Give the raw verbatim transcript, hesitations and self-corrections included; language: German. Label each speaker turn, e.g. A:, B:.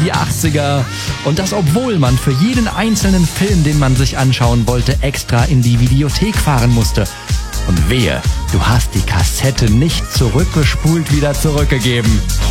A: die achtziger. Und das, obwohl man für jeden einzelnen Film, den man sich anschauen wollte, extra in die Videothek fahren musste. Und wehe, du hast die Kassette nicht zurückgespult wieder zurückgegeben.